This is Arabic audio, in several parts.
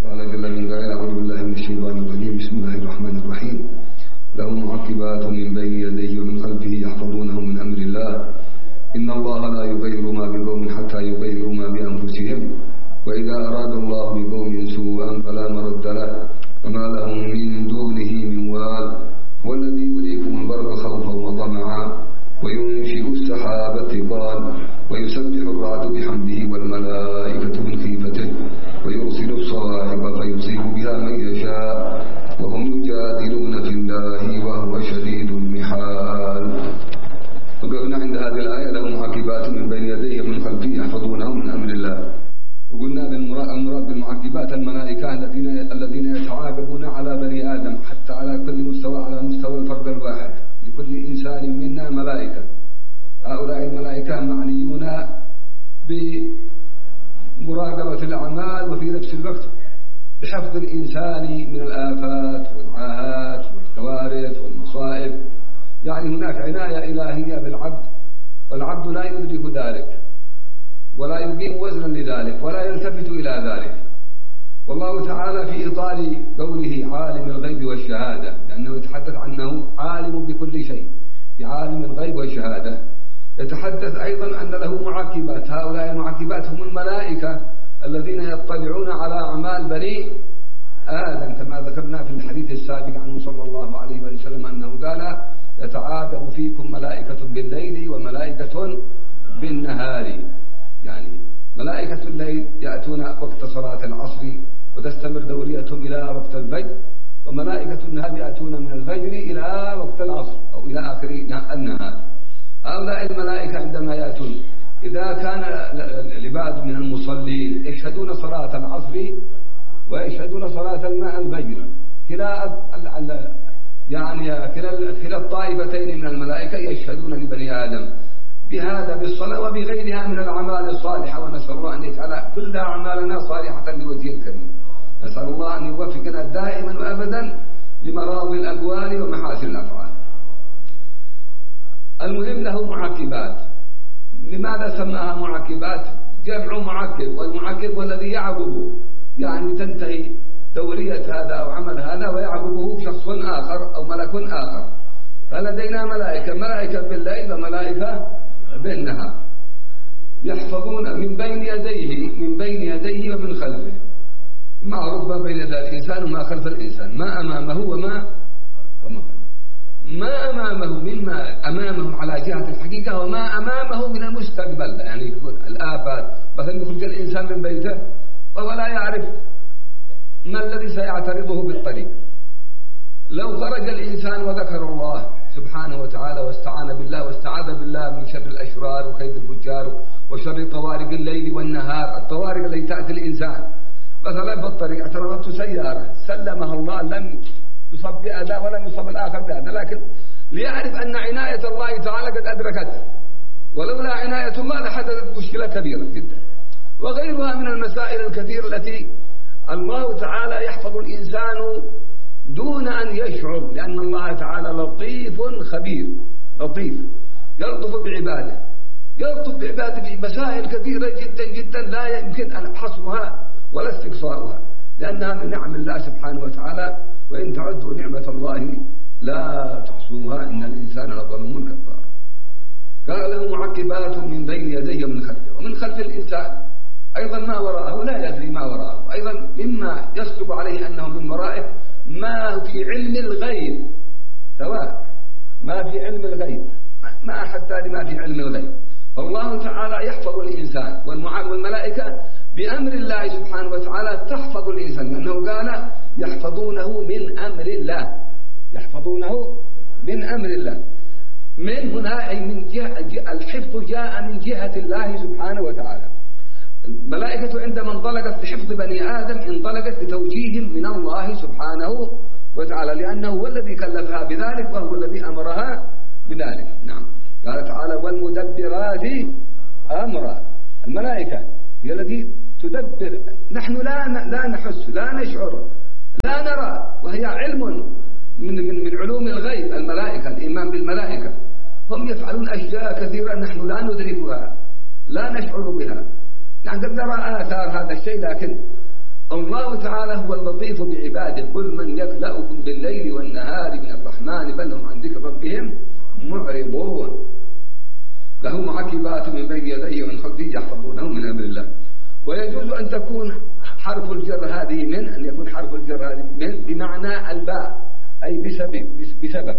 قال جل من قائل: أعوذ بالله من الشيطان الرجيم. بسم الله الرحمن الرحيم. له معقبات من بين يديه ومن خلفه يحفظونه من أمر الله إن الله لا يغير ما بقوم حتى يغيروا ما بأنفسهم وإذا أراد الله بقوم سوءا فلا مرد له وما لهم من دونه من وال هو الذي يريكم البرق خوفا وطمعا وينشئ السحاب الثقال ويسبح الرعد بحمده والملائكة من خيفته ويرسل الصواعق فيصيب بها من يشاء وهم يجادلون في الله وهو شديد المحال. وقلنا عند هذه الآية: له معقبات من بين يديه ومن خلفه يحفظونه من أمر الله. وقلنا المراد بالمعقبات الملائكة الذين يتعاقبون على بني آدم حتى على كل مستوى، على مستوى الفرد الواحد. لكل إنسان منا ملائكة. هؤلاء الملائكة معنيون بمراقبة الأعمال وفي نفس الوقت بحفظ الإنسان من الآفات والعاهات والكوارث والمصائب. يعني هناك عناية إلهية بالعبد، والعبد لا يدرك ذلك ولا يقيم وزنا لذلك ولا يلتفت إلى ذلك. والله تعالى في إطار قوله عالم الغيب والشهادة، لأنه يتحدث عنه عالم بكل شيء، بعالم الغيب والشهادة، يتحدث أيضا أن له معقبات. هؤلاء المعقبات هم الملائكة الذين يطلعون على أعمال بني آدم، كما ذكرنا في الحديث السابق عنه صلى الله عليه وسلم أنه قال: يتعاقب فيكم ملائكة بالليل وملائكة بالنهار. يعني ملائكة الليل يأتون وقت صلاة العصر وتستمر دوريتهم إلى وقت الفجر، وملائكة النهار يأتون من الفجر إلى وقت العصر أو إلى آخر النهار. هؤلاء الملائكة عندما يأتون إذا كان لبعض من المصلين يشهدون صلاة العصر ويشهدون صلاة الفجر، كلا الطائفتين من الملائكة يشهدون لبني آدم بهذا بالصلاة وبغيرها من الأعمال الصالحة. ونسأل الله أن يجعل كل أعمالنا صالحة لوجهه الكريم. نسأل الله أن يوفقنا دائما وأبدا لمراضي الأقوال ومحاسن الأفعال. المهم له معقبات. لماذا سماها معقبات؟ جمع معقب، والمعقب والذي يعقبه، يعني تنتهي دورية هذا أو عمل هذا ويعقبه شخص آخر أو ملك آخر. فلدينا ملائكة بالليل وملائكة بالنهار يحفظون من بين يديه ومن خلفه. معروف ما بين يدي الإنسان وما خلف الإنسان، ما أمامه وما خلفه. ما أمامه مما أمامه على جهة الحقيقة، وما أمامه من المستقبل، يعني الآفات. مثلا يخرج الإنسان من بيته وهو لا يعرف ما الذي سيعترضه بالطريق. لو خرج الإنسان وذكر الله سبحانه وتعالى واستعان بالله واستعاذ بالله من شر الأشرار وكيد الفجار وشر طوارق الليل والنهار، الطوارق التي تأتي الإنسان. مثلا بالطريق اعترضته سيارة سلمها الله، لم يصب بأذى ولم يصب الآخر بأذى، لكن ليعرف أن عناية الله تعالى قد أدركته، ولولا عناية الله لحدثت مشكلة كبيرة جدا. وغيرها من المسائل الكثيرة التي الله تعالى يحفظ الإنسان دون أن يشعر، لأن الله تعالى لطيف خبير، لطيف يلطف بعباده في مسائل كثيرة جدا جدا لا يمكن أن حصرها ولا استقصاؤها، لأنها من نعم الله سبحانه وتعالى. وإن تعدوا نعمة الله لا تحصوها إن الإنسان لظلوم كفار. قال له معقبات من بين يديه ومن خلفه. ومن خلف الإنسان أيضا ما وراءه لا يدري ما وراءه، أيضا مما يصدق عليه أنه من ورائه ما في علم الغيب، سواء ما في علم الغيب ما حتى لما في علم الغيب. فالله تعالى يحفظ الإنسان والملائكة بأمر الله سبحانه وتعالى تحفظ الإنسان، لأنه قال يحفظونه من أمر الله، يحفظونه من أمر الله. من هنا أي من جهة الحفظ جاء من جهة الله سبحانه وتعالى. الملائكة عندما انطلقت لحفظ بني آدم انطلقت بتوجيه من الله سبحانه وتعالى، لأنه هو الذي كلفها بذلك وهو الذي أمرها بذلك. نعم، قال تعالى: والمدبرات أمرا. الملائكة هي التي تدبر، نحن لا نحس لا نشعر لا نرى، وهي علم من علوم الغيب. الملائكة، الإيمان بالملائكة، هم يفعلون أشياء كثيرة نحن لا ندركها لا نشعر بها. نحن قد نرى آثار هذا الشيء، لكن الله تعالى هو اللطيف بعباده. قل من يكلأكم بالليل والنهار من الرحمن بل هم عن ذكر ربهم معرضون. له معقبات من بين يديه ومن خلفه يحفظونه من أمر الله. ويجوز أن تكون حرف الجر هذه من، أن يكون حرف الجر هذه من بمعنى الباء، أي بسبب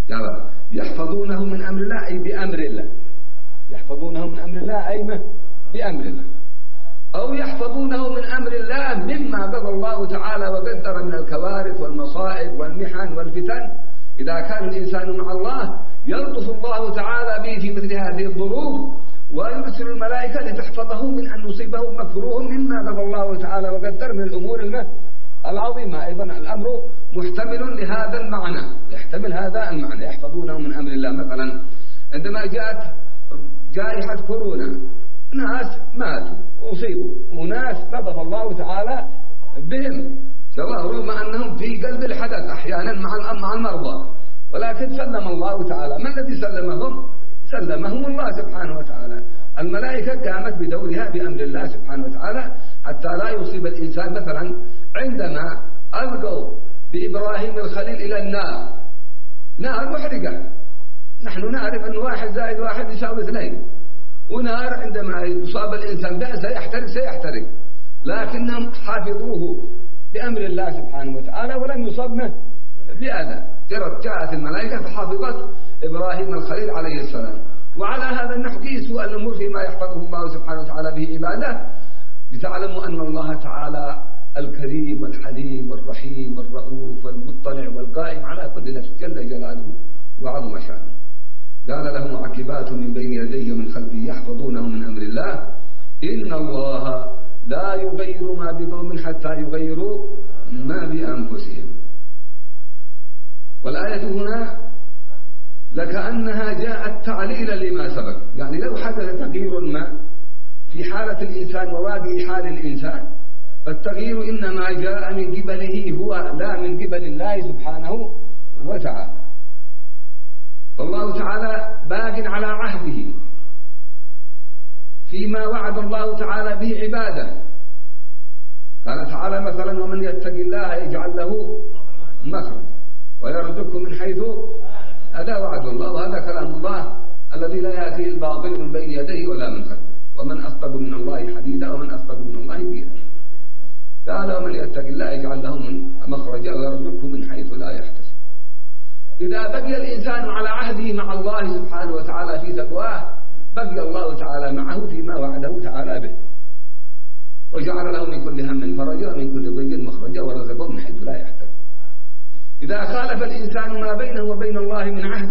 يحفظونه من أمر الله، أي بأمر الله. يحفظونه من أمر الله أي بأمر الله، أو يحفظونه من أمر الله مما قضى الله تعالى وقدر من الكوارث والمصائب والمحن والفتن. إذا كان الإنسان مع الله يلطف الله تعالى به في مثل هذه الظروف، ويرسل الملائكة لتحفظه من أن يصيبه مكروه مما قضى الله تعالى وقدر من الأمور العظيمة. أيضا الأمر محتمل لهذا المعنى، يحتمل هذا المعنى، يحفظونه من أمر الله. مثلا عندما جاءت جائحة كورونا ناس ماتوا وأصيبوا وناس قضى الله تعالى بهم، سواء رغم أنهم في قلب الحدث أحيانا مع المرضى، ولكن سلم الله تعالى. من الذي سلمهم؟ سلمهم الله سبحانه وتعالى. الملائكة قامت بدورها بأمر الله سبحانه وتعالى حتى لا يصيب الإنسان. مثلا عندما ألقوا بإبراهيم الخليل إلى النار، نار محرقة، نحن نعرف أن 1 زائد 1 يساوي 2، ونار عندما يصاب الإنسان بها سيحترق، لكنهم حافظوه بأمر الله سبحانه وتعالى ولم يصبه بأذى. جاءت الملائكة فحافظت إبراهيم الخليل عليه السلام. وعلى هذا نحكي سوء الأمور فيما يحفظه الله سبحانه وتعالى به عباده، لتعلموا أن الله تعالى الكريم والحليم والرحيم والرؤوف والمطلع والقائم على كل نفس جل جلاله وعظم شانه. قال له معقبات من بين يديه ومن خلفه يحفظونه من أمر الله إن الله لا يغير ما بقوم حتى يغيروا ما بأنفسهم. والآية هنا لكأنها جاءت تعليلا لما سبق، يعني لو حدث تغيير ما في حالة الإنسان وواقع حال الإنسان، فالتغيير إنما جاء من قبله هو لا من قبل الله سبحانه وتعالى. والله تعالى باق على عهده فيما وعد الله تعالى به عباده. قال تعالى مثلا ومن يتق الله يجعل له مخرجا ويرزقه من حيث، هذا وعد الله وهذا كلام الله الذي لا يأتيه الباطل من بين يديه ولا من خلفه. ومن أصدق من الله حديثا ومن أصدق من الله قيلا. قال ومن يتق الله يجعل له مخرجا ويرزقه من حيث لا يحتسب. إذا بقي الإنسان على عهده مع الله سبحانه وتعالى في تقواه، بقي الله تعالى معه فيما وعده تعالى به، وجعل له من كل هم فرجا ومن كل ضيق مخرجا ورزقه من حيث لا يحتسب. إذا خالف الإنسان ما بينه وبين الله من عهد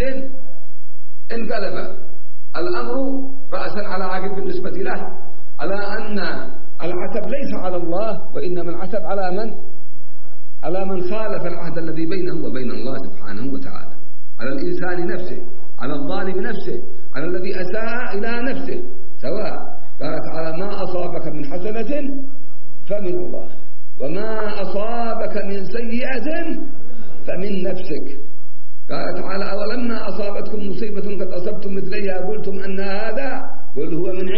انقلب الأمر رأسا على عقب بالنسبة له، على أن العتب ليس على الله وإنما العتب على من خالف العهد الذي بينه وبين الله سبحانه وتعالى، على الإنسان نفسه، على الظالم نفسه، على الذي أساء إلى نفسه سواء. قال تعالى ما أصابك من حسنة فمن الله وما أصابك من سيئة فمن نفسك. قال تعالى أولما أصابتكم مصيبة قد أصبتم مثليها قلتم أن هذا، قل هو من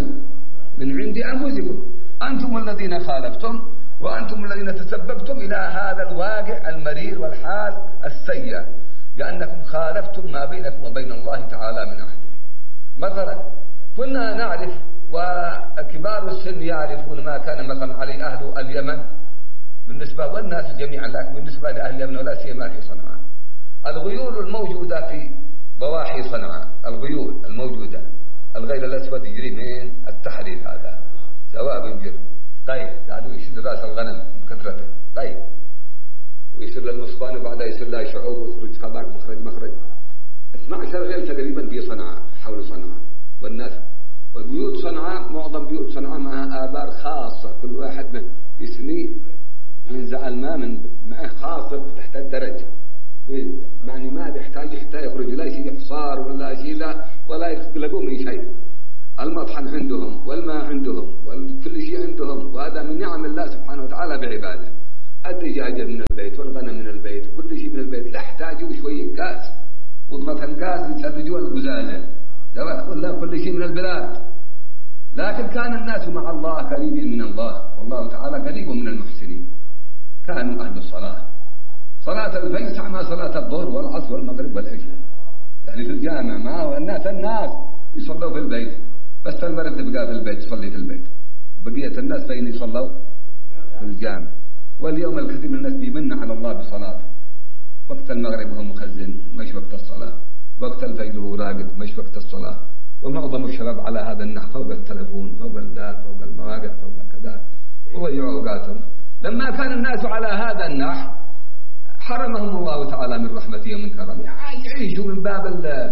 عند أنفسكم أنتم الذين خالفتم وأنتم الذين تسببتم إلى هذا الواقع المرير والحال السيء، لأنكم خالفتم ما بينكم وبين الله تعالى من عهده. مثلا كنا نعرف وكبار السن يعرفون ما كان مثلا عليه أهل اليمن بالنسبة والناس جميعا، لكن بالنسبة لأهل اليمن ولا سيما في صنعاء، الغيول الموجودة في ضواحي صنعاء، الغيول الموجودة، الغيل الأسود يجري من التحرير هذا سواء بينجر قيد، قالوا يشد رأس الغنم من كثرته قيد، ويصير للمصبان وبعدها يصير له شعوب ويخرج خباك مخرج 12 غيل تقريبا في صنعاء حول صنعاء. والناس وبيوت صنعاء معظم بيوت صنعاء معها آبار خاصة، كل واحد منه يسني ينزع الماء من معه خاصة تحت الدرج، يعني ما بيحتاج حتى يخرج لا شيء حصار ولا شيء لا ولا يلقوا من شيء. المطحن عندهم والماء عندهم وكل شيء عندهم، وهذا من نعم الله سبحانه وتعالى بعباده. الدجاجة من البيت والغنم من البيت وكل شيء من البيت، لا يحتاجوا شوية كاس وضمة كاس يسرجوا الغزالة ولا كل شيء من البلاد. لكن كان الناس مع الله قريبين من الله، والله تعالى قريب من المحسنين. كانوا أهل الصلاة، صلاة الفجر تعمل صلاة الظهر والعصر والمغرب والعشاء، يعني في الجامع. ما هو الناس يصلوا في البيت، بس المرأة تبقى في البيت تصلي في البيت، بقية الناس فين يصلوا في الجامع. واليوم الكثير من الناس بيمن على الله بصلاة، وقت المغرب هو مخزن مش وقت الصلاة، وقت الفجر هو راقد مش وقت الصلاة. ومعظم الشباب على هذا النحو، فوق التلفون، فوق الدار، فوق المواقع، فوق كذا، وضيعوا أوقاتهم. لما كان الناس على هذا النحو حرمهم الله تعالى من رحمته ومن كرمه، يعيشوا من باب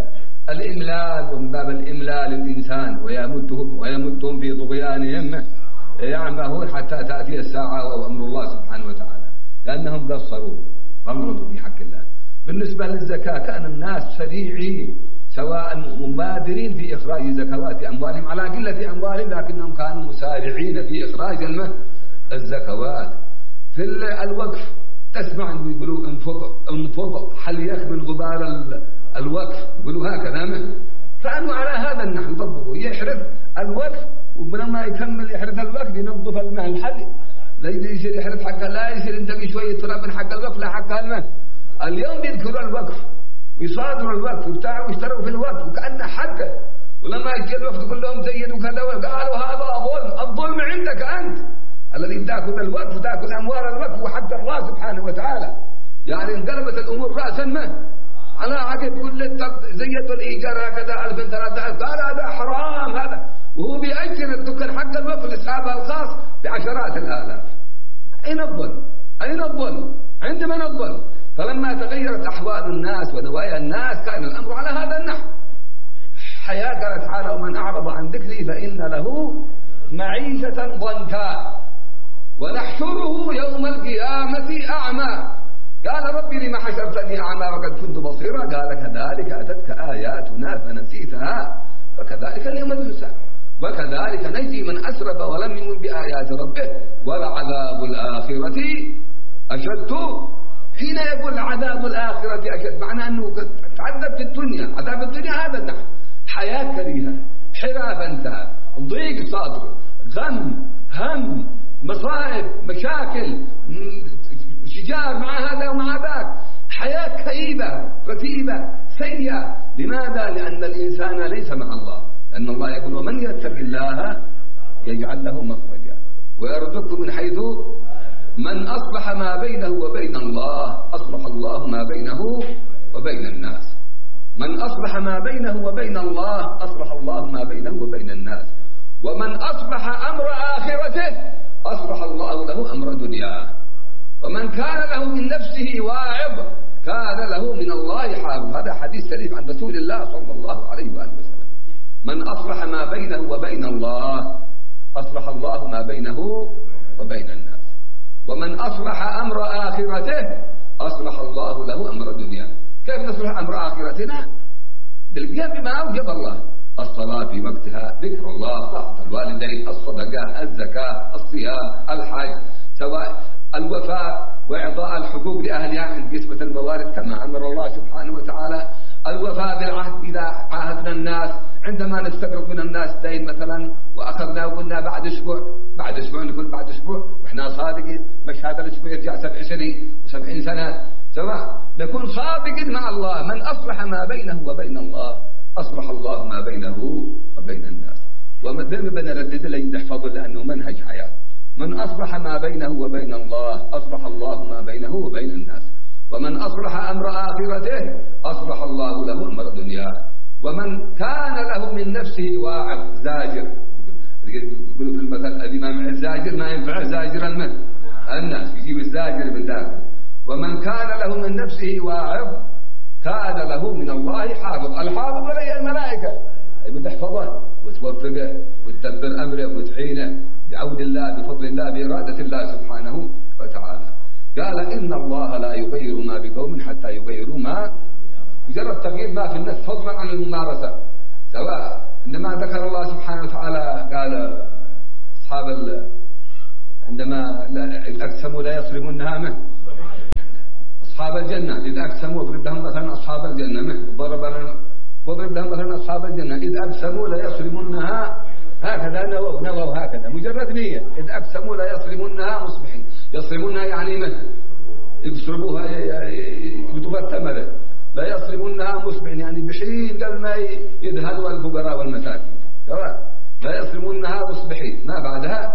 الإملال ومن باب الإملال الإنسان، ويمدهم في طغيانهم يعمهون حتى تأتي الساعة وأمر الله سبحانه وتعالى، لأنهم قصروا فرطوا في حق الله. بالنسبة للزكاة كان الناس سريعين، سواء مبادرين في إخراج زكوات أموالهم على قلة أموالهم، لكنهم كانوا مسارعين في إخراج الزكوات. في الوقف تسمع يقولوا انفض حليك من غبار الوقف، يقولوا هكذا. كانوا على هذا النحو يطبقوا، يحرث الوقف، ولما يكمل يحرث الوقف ينظف الماء الحلي، لا يصير يحرث حقه، لا يصير ينتقي شوية تراب من حق الوقف لا حق الماء. اليوم يذكروا الوقف ويصادروا الوقف وبتاعوا ويشتروا في الوقف وكأنه حقه، ولما يجي الوقت يقول لهم زيدوا كذا، قالوا هذا ظلم. الظلم عندك أنت الذي تأكل الوقف وتأكل أموال الوقف وحق الله سبحانه وتعالى. يعني انقلبت الأمور رأسا ما على عقب، كل زيدوا الإيجار هكذا 2300، قال هذا حرام هذا، وهو بيأجر الدكان حق الوقف لأصحابه الخاص بعشرات الآلاف. أين الظلم؟ أين الظلم؟ عند من الظلم؟ فلما تغيرت أحوال الناس ونوايا الناس كان الأمر على هذا النحو. حياة قال تعالى ومن أعرض عن ذكري فإن له معيشة ضنكا ونحشره يوم القيامة أعمى. قال ربي لما حشرتني أعمى وقد كنت بصيرا، قال كذلك أتتك آياتنا فنسيتها وكذلك اليوم تنسى وكذلك نجزي من أسرف ولم يؤمن بآيات ربه ولعذاب الآخرة أشد. حين يقول عذاب الآخرة أشد معنى أنه تعذب في الدنيا، عذاب الدنيا هذا النحو، حياة كريهة، حراف انتهى، ضيق صادر، غم، هم، مصائب، مشاكل، شجار مع هذا ومع ذاك، حياة كئيبة رتيبة سيئة. لماذا؟ لأن الإنسان ليس مع الله، لأن الله يقول ومن يتق الله يجعل له مخرجا ويرزقه من حيث. من أصلح ما بينه وبين الله أصلح الله ما بينه وبين الناس. من أصلح ما بينه وبين الله أصلح الله ما بينه وبين الناس. ومن أصلح أمر آخرته أصلح الله له أمر دنياه. ومن كان له من نفسه واعظ كان له من الله حافظ. هذا حديث شريف عن رسول الله صلى الله عليه وآله وسلم. من أصلح ما بينه وبين الله أصلح الله ما بينه وبين الناس. ومن أصلح أمر آخرته أصلح الله له أمر دنياه. كيف نصلح أمر آخرتنا؟ بالقيام بما أوجب الله، الصلاة في وقتها، ذكر الله، طاعة الوالدين، الصدقة، الزكاة، الصيام، الحج، سواء الوفاء وإعطاء الحقوق لأهلها عند قسمة الموارد كما أمر الله سبحانه وتعالى، الوفاء بالعهد إذا عاهدنا الناس، عندما نستقرض من الناس دين مثلا وأخذنا وقلنا بعد أسبوع نقول بعد أسبوع وإحنا صادقين، مش هذا الأسبوع يرجع 7 سنين و70 سنة، سواء نكون صادقين مع الله. من أصلح ما بينه وبين الله أصلح الله ما بينه وبين الناس. ومثل بنردد لي نحفظه لأنه منهج حياة. من أصلح ما بينه وبين الله أصلح الله ما بينه وبين الناس. ومن أصلح أمر آخرته أصلح الله له أمر دنياه. ومن كان له من نفسه واعظ زاجر، يقولوا في المثل الإمام الزاجر ما ينفع زاجر الناس، يجيب الزاجر من داخل. ومن كان له من نفسه واعظ كان له من الله حافظ. الحافظ عليه الملائكة بتحفظه وتوفقه وتدبر أمره وتعينه بعون الله بفضل الله بإرادة الله سبحانه وتعالى. قال إن الله لا يغير ما بقوم حتى يغيروا ما، مجرد تغيير ما في النفس فضلا عن الممارسة. سواء عندما ذكر الله سبحانه وتعالى قال أصحاب عندما أقسموا لا يصرمونها منه أصحاب الجنة إذ أقسموا واضرب لهم مثلا أصحاب الجنة منه واضرب لهم مثلا أصحاب الجنة إذ أقسموا لا يصرمونها هكذا نووا هكذا مجرد نية. إذ أقسموا لا يصرمونها مصبحين. يصرمونها يعني من يصرموها يكتبوا الثمرة. لا يصرمونها مصبحين يعني بحين قبل ما يذهلوا الفقراء والمساكين. لا يصرمونها مصبحين ما بعدها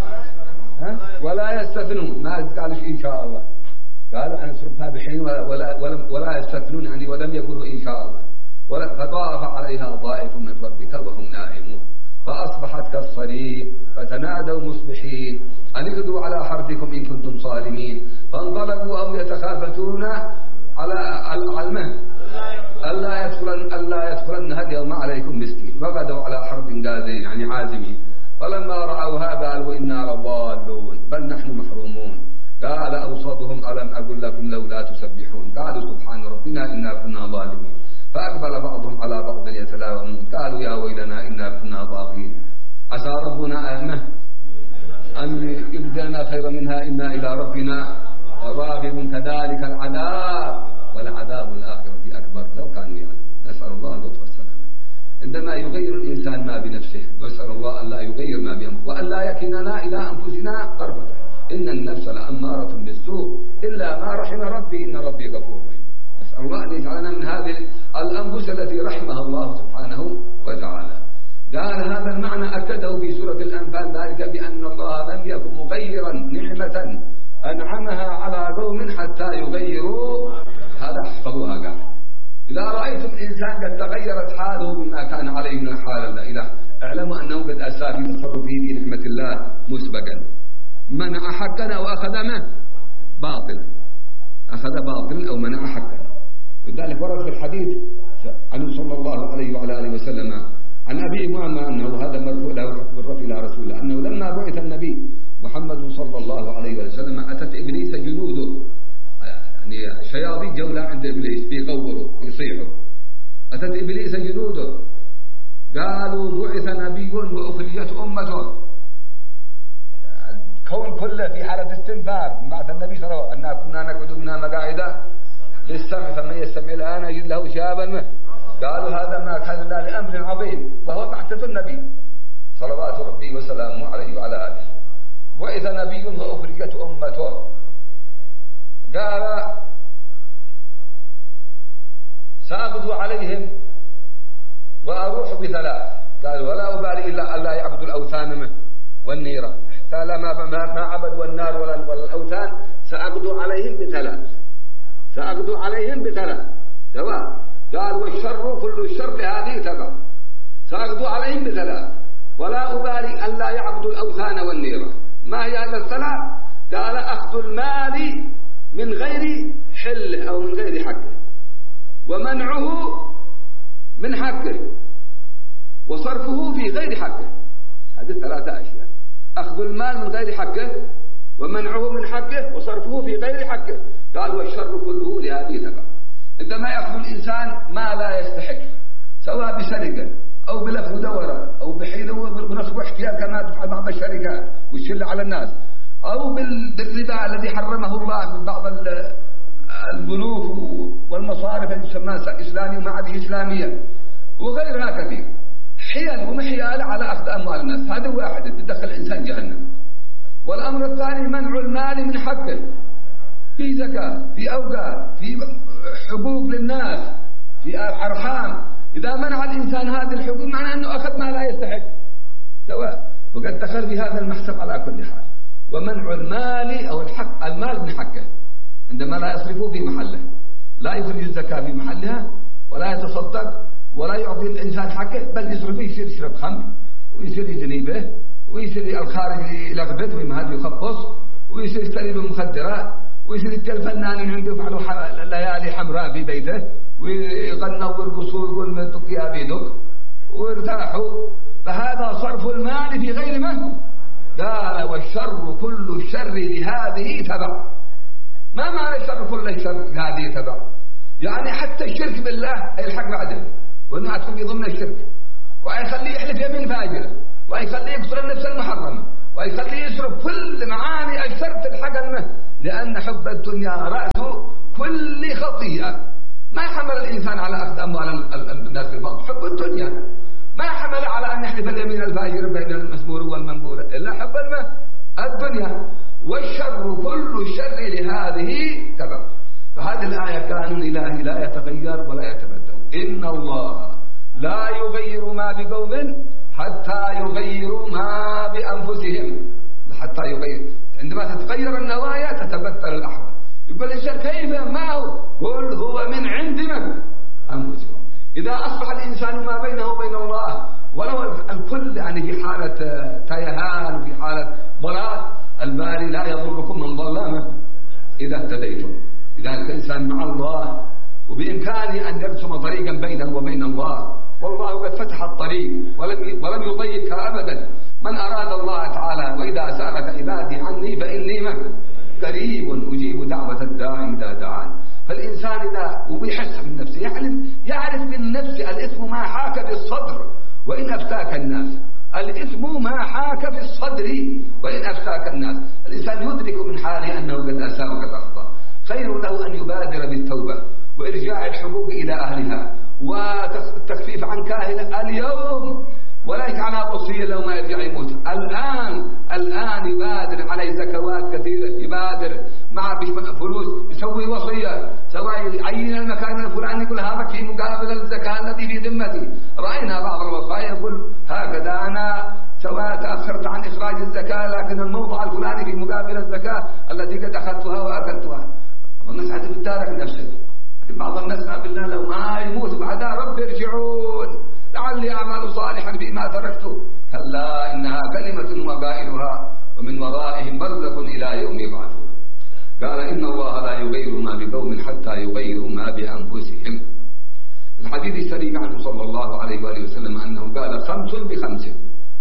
ولا يستثنون ما قالش إن شاء الله. قالوا أن نصرفها بحين ولا يستثنون يعني ولم يقولوا إن شاء الله. فطاف عليها طائف من ربك وهم نائمون فأصبحت كالصريم فتنادوا مصبحين أن اغدوا على حرثكم إن كنتم صارمين. فانطلقوا وهم يتخافتون على المهد ألا يدخلنها اليوم عليكم مسكين. وغدوا على حرث قادرين يعني عازمين. فلما رأوها قالوا إنا لضالون بل نحن محرومون. قال أوسطهم ألم أقل لكم لولا تسبحون. قالوا سبحان ربنا إنا كنا ظالمين. فأقبل بعضهم على بعض يتلاومون قالوا يا ويلنا إنا كنا طاغين عسى ربنا أن يبدلنا خيرا منها إنا إلى ربنا راغب كذلك العذاب ولعذاب الآخرة أكبر لو كانوا يعلمون. نسأل الله اللطف والسلامة. عندما يغير الإنسان ما بنفسه نسأل الله أن لا يغير ما بأنفسه وأن لا يكلنا إلى أنفسنا طرفة. إن النفس لأمارة بالسوء إلا ما رحم ربي إن ربي غفور رحيم. نسأل الله أن يجعلنا من هذه الأنفس التي رحمها الله سبحانه وتعالى. قال هذا المعنى أكده في سورة الأنفال ذلك بأن الله لم يكن مغيرا نعمة أنعمها على قوم حتى يغيروا. هذا احفظوها قال إذا رأيتم إنسان قد تغيرت حاله بما كان عليه من الحال الإله اعلموا أنه قد أساء في تصرفه في نعمة الله مسبقا. منع حقا وأخذ باطلا أخذ باطلا أو منع حقا. لذلك ورد في الحديث عنه صلى الله عليه وعلى آله وسلم عن أبي أمامة أنه هذا مرفوع إلى رسول الله أنه لما بعث النبي محمد صلى الله عليه وسلم أتت إبليس جنوده يعني شياطين جولة عند إبليس بيقوروا يصيحوا. أتت إبليس جنوده قالوا بعث نبي وأخرجت أمته. كون كله في حالة استنفار بعث النبي صلى الله عليه وسلم أننا كنا نقعد منها مقاعد للسمع فمن يستمع الآن يجد له شهابا منه. قالوا هذا ما كان الله لأمر عظيم وهو بعثة النبي صلوات ربي وسلامه عليه وعلى آله. بعث نبي وأخرجت أمته. قال سأغدو عليهم وأروح بثلاث. قالوا ولا أبالي إلا أن لا يعبدوا الأوثان منه والنيران حتى ما عبدوا النار ولا الأوثان. سأغدو عليهم بثلاث سواء. قال والشر كل الشر هذه تبع. سأغدو عليهم بثلاث ولا أبالي أن لا يعبدوا الأوثان والنيران. ما هي هذا الثلاث؟ قال أخذ المال من غير حله أو من غير حقه ومنعه من حقه وصرفه في غير حقه. هذه الثلاثة أشياء. أخذ المال من غير حقه ومنعه من حقه وصرفه في غير حقه. قال والشر كله لهذه تبع. عندما يأخذ الإنسان ما لا يستحق سواء بسرقة أو بلف مدورة أو بحيلة ونصب احتيال كما تفعل بعض الشركات والشلة على الناس أو بالربا الذي حرمه الله من بعض البنوك والمصارف التي تسمى إسلامية ومعادي إسلامية وغيرها كثير. حيل ومحيال على أخذ أموال الناس. هذا واحد تدخل الإنسان جهنم. والأمر الثاني منع المال من حقه في زكاة في أوقات في حقوق للناس في أرحام. إذا منع الإنسان هذه الحقوق معناه أنه أخذ ما لا يستحق سواء وقد دخل في هذا المحسب على كل حال. ومنع المال أو المال من حقه عندما لا يصرفه في محله لا يخرج الزكاة في محلها ولا يتصدق ولا يعطي الإنسان حقه بل يصرفه يصير يشرب خمر ويصير يزني به ويصير الخارج يلغبط ويمهد يخبص ويصير يشتري بالمخدرات ويصير يتكل فنان عنده يفعلوا ليالي حمراء في بيته ويغنوا ويرقصوا ويقول تقيا بيدك وارتاحوا. فهذا صرف المال في غير ما. قال والشر كل الشر لهذه تبع. ما معنى الشر كل الشر لهذه تبع؟ يعني حتى الشرك بالله يلحق بعده وانه هتكون في ضمن الشرك ويخليه يحلف يمين فاجره ويخليه يكسر النفس المحرمه ويخليه يصرف كل معاني الشر تلحق المه. لأن حب الدنيا رأس كل خطيئة. ما يحمل الإنسان على أخذ أموال الناس بالباطل حب الدنيا. ما يحمل على أن يحلف اليمين الفاجر بين المسمور والمنبور إلا حب الدنيا. والشر كل الشر لهذه تبع. فهذه الآية قانون إلهي لا يتغير ولا يتبدل. إن الله لا يغير ما بقوم حتى يغيروا ما بأنفسهم. حتى يغير، عندما تتغير النوايا تتبدل الأحوال. يقول الإنسان كيف ما هو؟ قل هو من عندنا أنفسهم. إذا أصبح الإنسان ما بينه وبين الله ولو الكل يعني في حالة تيهان وفي حالة ضلال، الباري لا يضركم من ظلامه إذا اهتديتم. إذا الإنسان مع الله وبإمكانه أن يرسم طريقا بينه وبين الله، والله قد فتح الطريق ولم يضيقها أبدا. من أراد الله تعالى وإذا سألك عبادي عني فإني قريب أجيب دعوة الداعي إذا دعان. فالإنسان إذا وبيحس من نفسه يعرف من نفسه الإثم ما حاك في الصدر وإن أفتاك الناس. الإثم ما حاك في الصدر وإن أفتاك الناس. الإنسان يدرك من حاله أنه قد أساء وقد أخطأ. خير له أن يبادر بالتوبة وإرجاع الحقوق إلى أهلها والتخفيف عن كاهلة اليوم، ولا يجعلها وصية لو ما يرجع يموت. الآن يبادر عليه زكوات كثيرة، يبادر مع فلوس يسوي وصية، سواء يعين المكان الفلاني يقول هذا في مقابل الزكاة الذي في ذمتي. رأينا بعض الوصايا يقول هكذا أنا سواء تأخرت عن إخراج الزكاة لكن الموضع الفلاني في مقابل الزكاة التي قد أخذتها وأكلتها. والناس عاد بتدارك نفسه. بعض الناس بالله لو ما يموت بعدها رب ارجعون لعلي أعمل صالحا بما تركته. كلا إنها كلمة وقائلها ومن ورائهم برزخ إلى يوم يبعثون. قال إن الله لا يغير ما بقوم حتى يغيروا ما بأنفسهم. الحديث الشريف عنه صلى الله عليه وآله وسلم أنه قال 5 ب5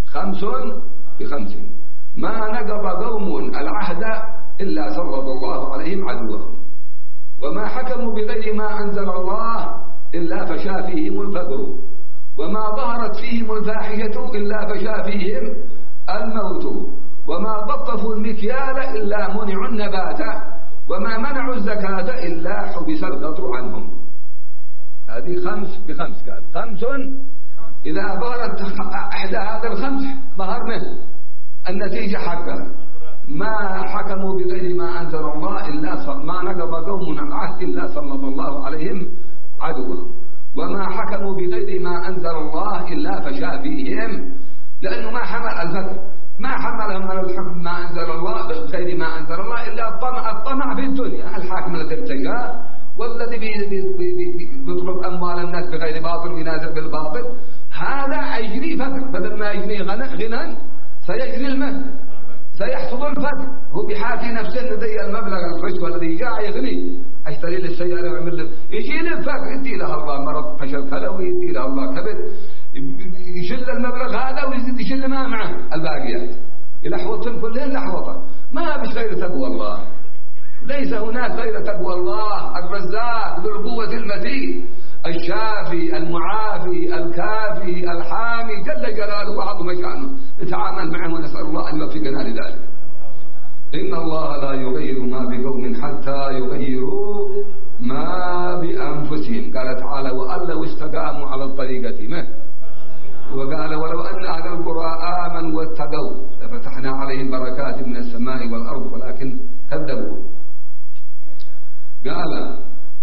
ما نقض قوم العهد إلا سلط الله عليهم عدوهم، وما حكموا بغير ما أنزل الله إلا فشا فيهم الفقر، وما ظهرت فيهم الفاحشة إلا فشا فيهم الموت، وما ضطفوا المكيال إلا منعوا النبات، وما منعوا الزكاة إلا حبس القطر عنهم. هذه 5 ب5 قال 5. إذا ظهرت إحدى هذا ال5 ظهرنا النتيجة حقها. ما حكموا بغير ما أنزل الله إلا ما نقض قوم العهد إلا سلط الله عليهم عدوهم، وما حكموا بغير ما أنزل الله إلا فشا فيهم، لأنه ما حمل الفقر، ما حملهم على الحكم ما أنزل الله بغير ما أنزل الله إلا الطمع في الدنيا. الحاكم الذي ارتجى والذي بيطلب أموال الناس بغير باطل وينازل بالباطل، هذا يجري فقر، بدل ما يجري غنى سيجري المهد، سيحصل الفقر. هو بيحاكي نفسه لدي المبلغ الرشوة الذي جاء يغني، اشتري له السيارة ويعمل له، يجي له الفقر، يدي له الله مرض فشل كلوي، يدي له الله كبد، يشل المبلغ هذا ويزيد يشل ما معه الباقيات، يلحوطهم كلهم لحوطه. ما بش غير تقوى الله، ليس هناك غير تقوى الله الرزاق ذو القوة المتين الشافي المعافي الكافي الحامي جل جلاله وعظم شأنه. نتعامل معه ونسأل الله أن يوفقنا لذلك. إن الله لا يغير ما بقوم حتى يغيروا ما بأنفسهم. قال تعالى وأن لو استقاموا على الطريقة ما، وقال ولو أن أهل القرى آمنوا واتقوا لفتحنا عليهم بركات من السماء والأرض ولكن كذبوا. قال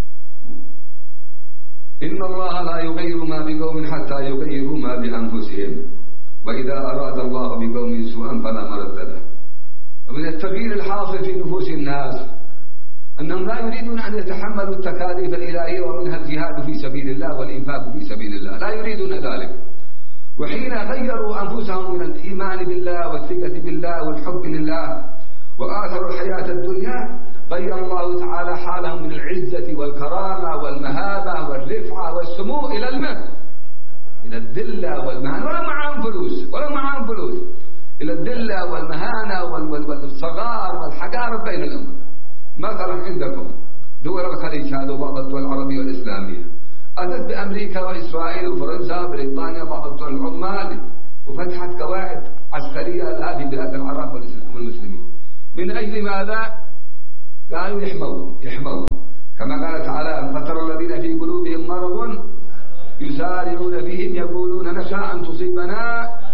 إن الله لا يغير ما بقوم حتى يغيروا ما بأنفسهم، وإذا أراد الله بقوم سوءا فلا مرد له. ومن التغيير الحاصل في نفوس الناس أنهم لا يريدون أن يتحملوا التكاليف الإلهية ومنها الجهاد في سبيل الله والإنفاق في سبيل الله، لا يريدون ذلك. وحين غيروا أنفسهم من الإيمان بالله والثقة بالله والحب لله وآثروا الحياة الدنيا، غير الله تعالى حالهم من العزة والكرامة والمهابة والرفعة والسمو إلى إلى الذلة والمهانة، ولو معهم فلوس إلى الذلة والمهانة والصغار والحقارة بين الأمم. مثلا عندكم دول الخليج هذا وبعض الدول العربية والإسلامية أتت بأمريكا وإسرائيل وفرنسا وبريطانيا بعض الدول العظمى وفتحت قواعد عسكرية لها في بلاد العرب والمسلمين. من أجل ماذا؟ قالوا يحموا كما قال تعالى فترى الذين في قلوبهم مرض يسارعون فيهم يقولون نخشى أن تصيبنا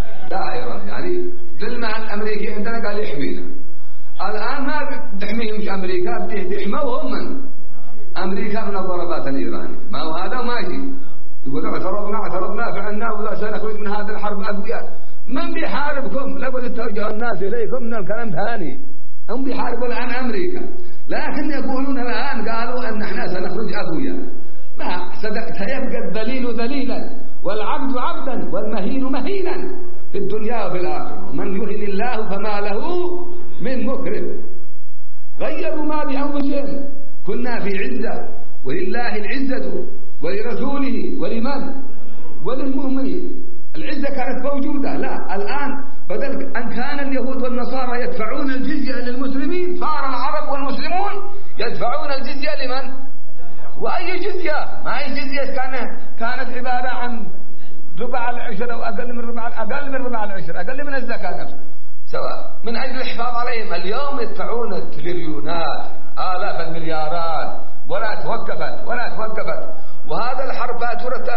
يحمينا. الآن ما بتحميهمش أمريكا، بيحموهم من أمريكا من الضربات الإيرانية. ما هو هذا ماشي، يقولوا اعترضنا فعلنا ولا سنخرج من هذه الحرب أقوياء. من بيحاربكم؟ لابد توجه الناس إليكم من الكلام ثاني. هم بيحاربوا الآن أمريكا، لكن يقولون الآن قالوا أن احنا سنخرج أقوياء. ما سيبقى الذليل ذليلا والعبد عبدا والمهين مهينا في الدنيا وفي الآخرة. ومن يهن الله فما له من مكرم. غيروا ما بأنفسهم. كنا في عزة ولله العزة ولرسوله ولمن؟ وللمؤمنين. العزة كانت موجودة. لا، الآن بدل أن كان اليهود والنصارى يدفعون الجزية للمسلمين، صار العرب والمسلمون يدفعون الجزية لمن؟ وأي جزية؟ ما هي جزية كانت عبارة عن ربع العشر أو أقل من ربع العشر، أقل من الزكاة نفسها، سواء من أجل الحفاظ عليهم. اليوم يدفعون التريليونات، آلاف المليارات، ولا توقفت. وهذا الحرب فاتورتها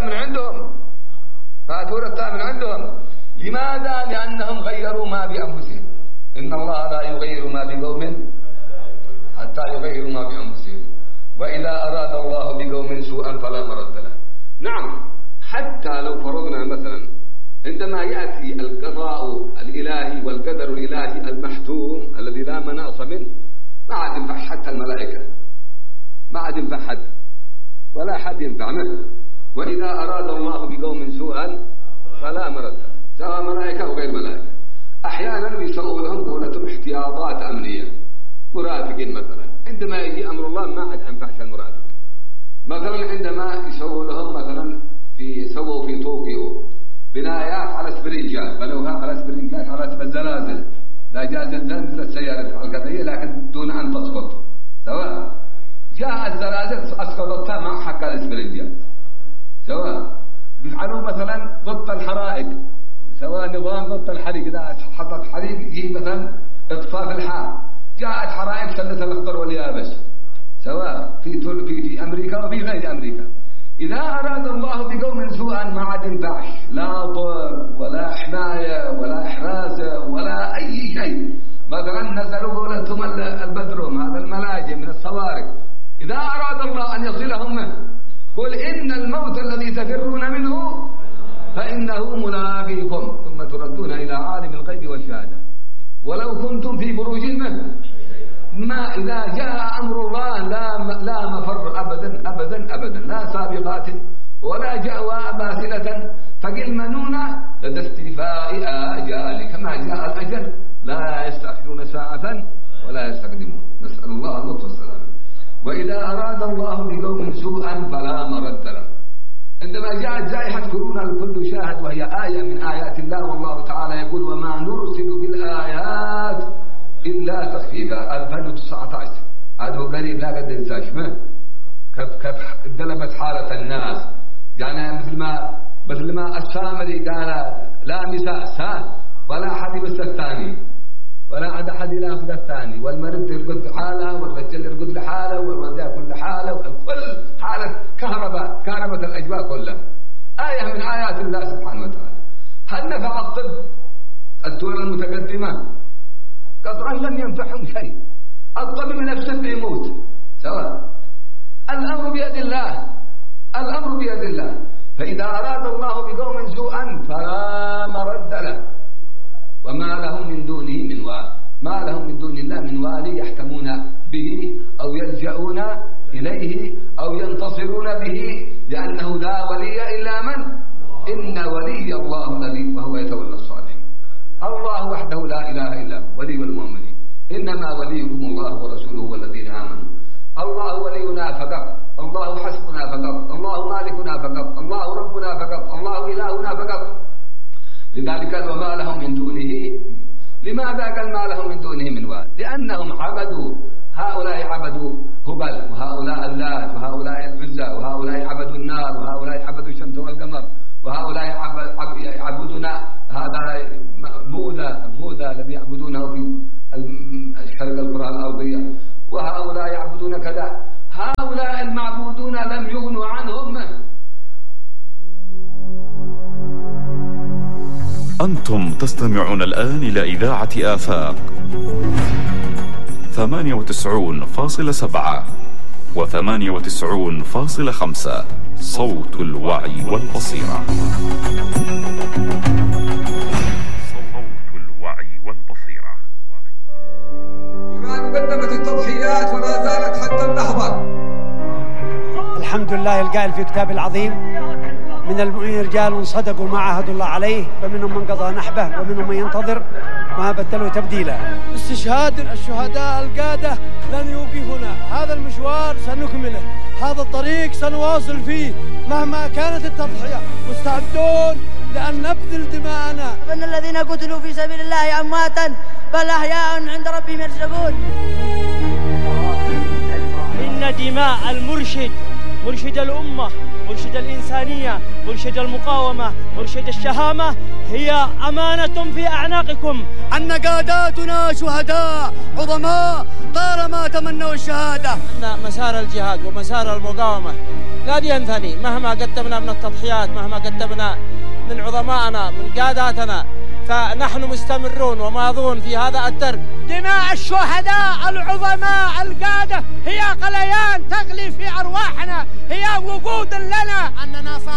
من عندهم. لماذا؟ لأنهم غيروا ما بأنفسهم. إن الله لا يغير ما بقوم حتى يغيروا ما بأنفسهم. وإذا أراد الله بقوم سوءا فلا مرد له. نعم، حتى لو فرضنا مثلا عندما يأتي القضاء الإلهي والقدر الإلهي المحتوم الذي لا مناص منه، ما عاد ينفع حتى الملائكة، ما عاد ينفع حد ولا حد ينفع منه. وإذا أراد الله بقوم سوءا فلا مرد له، سواء ملائكة أو غير ملائكة. أحيانا بيسووا لهم دولة احتياطات أمنية، مرافقين مثلا. عندما يجي أمر الله ما عاد ينفعش المرافق. مثلا عندما يسووا لهم مثلا سووا في طوكيو بنايات على سبرينجات، بنوها على سبرينجات على الزلازل، لا جاء زلزال السيارة القضية لكن دون أن تسقط، سواء جاء الزلازل أسقطتها مع حق السبرينجات، سواء بيفعلوا مثلا ضد الحرائق، سواء نظام ضد الحريق. إذا حصلت حريق يجي مثلا إطفاء في الحال، جاءت حرائق شلت الأخضر واليابس، سواء في أمريكا وفي غير أمريكا. إذا أراد الله بقوم سوءا ما عاد ينفعش لا ضر ولا حماية ولا إحراسة ولا أي شيء. مثلا نزلوا لهم البدروم، هذا الملاجئ من الصواريخ. إذا أراد الله أن يصلهم منه قل إن الموت الذي تفرون منه فإنه ملاقيكم ثم تردون إلى عالم الغيب والشهادة ولو كنتم في بروج ما إذا جاء أمر الله لا مفر أبدا، لا سابقات ولا جأوى باسلة فقل منون لدى استيفاء آجال. كما جاء الأجل لا يستأخرون ساعة ولا يستقدمون. نسأل الله اللطف والسلام. وإذا أراد الله بقوم سوءا فلا مرد له. عندما جاءت جائحة كورونا الكل شاهد، وهي آية من آيات الله، والله تعالى يقول وما نرسل بالآيات إلا تخفيفا. 2019 هذا قريب لا قد انساش ما كيف اندلبت حالة الناس. يعني مثل ما السامري قال لا مساس ولا أحد يمس الثاني ولا عاد أحد يلاحظ الثاني، والمرد يرقد حاله والرجل يرقد لحاله والرجال كل حاله، والكل حالة كهرباء الأجواء كلها. آية من آيات الله سبحانه وتعالى. هل نفع الطب الدول المتقدمة؟ قطعا لم ينفعهم شيء. الطبيب نفسه بيموت، سواء. الأمر بيد الله. فإذا أراد الله بقوم سوءا فلا مرد له وما لهم من دونه من وال. ما لهم من دون الله من والي يحكمون به أو يلجؤون إليه أو ينتصرون به، لأنه لا ولي إلا من؟ إن ولي الله الذي وهو يتولى الصالحين. الله وحده لا إله إلا هو ولي المؤمنين. إنما وليكم الله ورسوله والذين آمنوا. الله ولينا فقط، الله حسبنا فقط، الله مالكنا فقط، الله ربنا فقط، الله إلهنا فقط. لذلك قال وما لهم من دونه. لماذا قال ما لهم من دونه من وال؟ لأنهم عبدوا، هؤلاء عبدوا هبل، وهؤلاء اللات، وهؤلاء العزى، وهؤلاء عبدوا النار، وهؤلاء عبدوا الشمس والقمر، وهؤلاء يعبدون هذا بوذا الذي يعبدونه في الشرق الكرة الأرضية، وهؤلاء يعبدون كذا. هؤلاء المعبودون لم يغنوا عنهم. أنتم تستمعون الآن إلى إذاعة آفاق 98.7 و98.5 صوت الوعي والبصيرة. صوت الوعي والبصيرة. إيران قدمت التضحيات ولا زالت حتى اللحظة. الحمد لله القائل في كتاب العظيم: من المؤمنين رجال صدقوا ما عاهدوا الله عليه فمنهم من قضى نحبه ومنهم من ينتظر ما بدلوا تبديلا. استشهاد الشهداء القادة لن يوقفنا، هذا المشوار سنكمله، هذا الطريق سنواصل فيه مهما كانت التضحية، مستعدون لأن نبذل دماءنا. فإن الذين قتلوا في سبيل الله أمواتا بل أحياء عند ربهم يرزقون. إن دماء المرشد، مرشد الأمة، مرشد الإنسانية، مرشد المقاومة، مرشد الشهامة، هي أمانة في أعناقكم. أن قاداتنا شهداء عظماء طالما تمنوا الشهادة. أن مسار الجهاد ومسار المقاومة لا ينثني مهما قدمنا من التضحيات، مهما قدمنا من عظمائنا من قاداتنا، فنحن مستمرون وماضون في هذا الدرب. دماء الشهداء العظماء القادة هي غليان تغلي في أرواحنا، هي وقود لنا. أننا